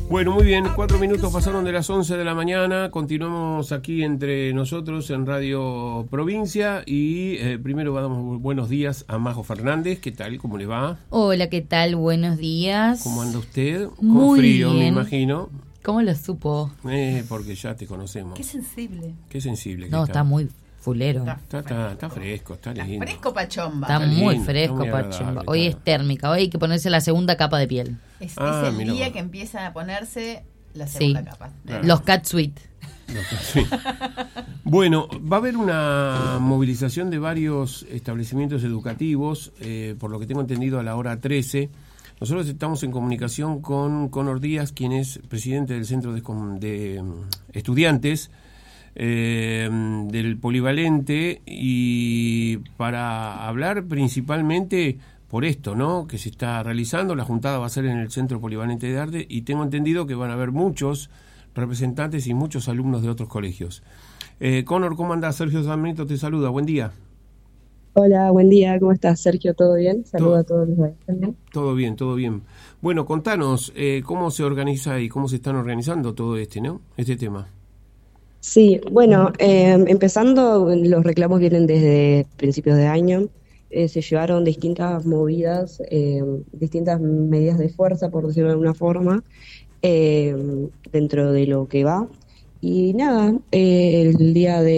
Bueno, muy bien, 4 minutos pasaron de las 11 de la mañana, continuamos aquí entre nosotros en Radio Provincia y primero damos buenos días a Majo Fernández. ¿Qué tal? ¿Cómo le va? Hola, ¿qué tal? Buenos días. ¿Cómo anda usted? Muy Con frío, bien. me imagino. ¿Cómo lo supo? Porque ya te conocemos. Qué sensible. Qué sensible. No, está muy fulero. Está fresco, está lindo. Fresco Pachomba. Está lindo, muy está fresco, muy agradable, Pachomba. está. Hoy es térmica, hoy hay que ponerse la segunda capa de piel. Es el mira día vos. que empiezan a ponerse la segunda capa. Claro. Los catsuit. Sí. Bueno, va a haber una movilización de varios establecimientos educativos, por lo que tengo entendido a la hora 13. Nosotros estamos en comunicación con Conor Díaz, quien es presidente del Centro de Estudiantes del Polivalente, y para hablar principalmente por esto, ¿no?, que se está realizando. La juntada va a ser en el Centro Polivalente de Arte y tengo entendido que van a haber muchos representantes y muchos alumnos de otros colegios. Conor, ¿cómo andás? Sergio Sarmiento te saluda, buen día. Hola, buen día, ¿cómo estás, Sergio? ¿Todo bien? Saludos a todos los demás también. Todo bien, todo bien. Bueno, contanos cómo se organiza y cómo se están organizando todo este tema. Sí, bueno, empezando, los reclamos vienen desde principios de año. Se llevaron distintas movidas, distintas medidas de fuerza, por decirlo de alguna forma, dentro de lo que va. Y nada, el día de